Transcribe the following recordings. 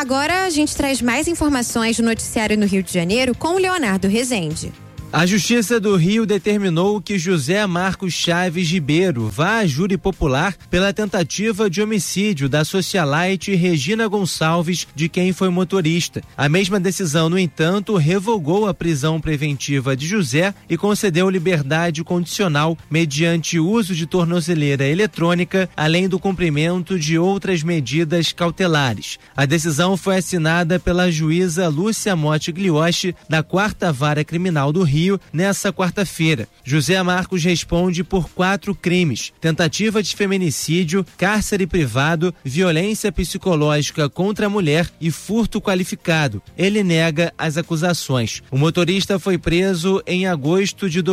Agora a gente traz mais informações do noticiário no Rio de Janeiro com o Leonardo Rezende. A Justiça do Rio determinou que José Marcos Chaves Ribeiro vá a júri popular pela tentativa de homicídio da socialite Regina Gonçalves, de quem foi motorista. A mesma decisão, no entanto, revogou a prisão preventiva de José e concedeu liberdade condicional mediante uso de tornozeleira eletrônica, além do cumprimento de outras medidas cautelares. A decisão foi assinada pela juíza Lúcia Motti Glioche, da 4ª Vara Criminal do Rio, nessa quarta-feira. José Marcos responde por 4 crimes: tentativa de feminicídio, cárcere privado, violência psicológica contra a mulher e furto qualificado. Ele nega as acusações. O motorista foi preso em agosto de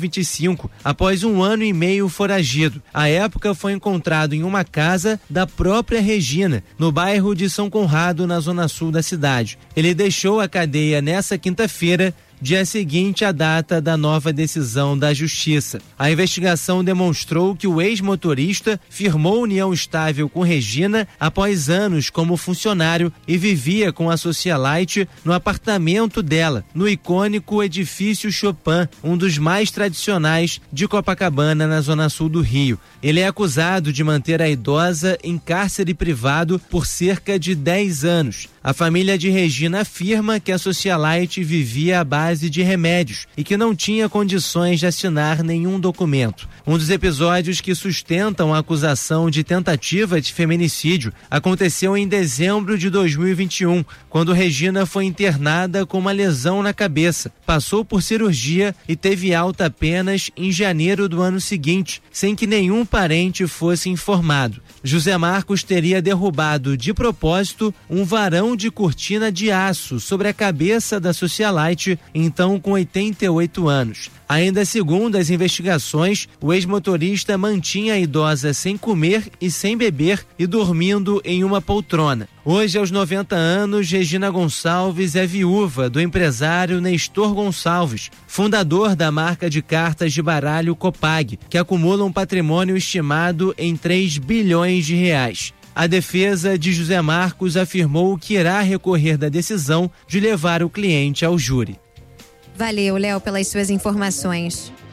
2025, após 1 ano e meio foragido. À época, foi encontrado em uma casa da própria Regina, no bairro de São Conrado, na zona sul da cidade. Ele deixou a cadeia nessa quinta-feira, dia seguinte à data da nova decisão da Justiça. A investigação demonstrou que o ex-motorista firmou união estável com Regina após anos como funcionário e vivia com a socialite no apartamento dela, no icônico edifício Chopin, um dos mais tradicionais de Copacabana, na zona sul do Rio. Ele é acusado de manter a idosa em cárcere privado por cerca de 10 anos. A família de Regina afirma que a socialite vivia à base de remédios e que não tinha condições de assinar nenhum documento. Um dos episódios que sustentam a acusação de tentativa de feminicídio aconteceu em dezembro de 2021, quando Regina foi internada com uma lesão na cabeça, passou por cirurgia e teve alta apenas em janeiro do ano seguinte, sem que nenhum parente fosse informado. José Marcos teria derrubado de propósito um varão de cortina de aço sobre a cabeça da socialite, então com 88 anos. Ainda segundo as investigações, o ex-motorista mantinha a idosa sem comer e sem beber e dormindo em uma poltrona. Hoje, aos 90 anos, Regina Gonçalves é viúva do empresário Nestor Gonçalves, fundador da marca de cartas de baralho Copag, que acumula um patrimônio estimado em 3 bilhões de reais. A defesa de José Marcos afirmou que irá recorrer da decisão de levar o cliente ao júri. Valeu, Léo, pelas suas informações.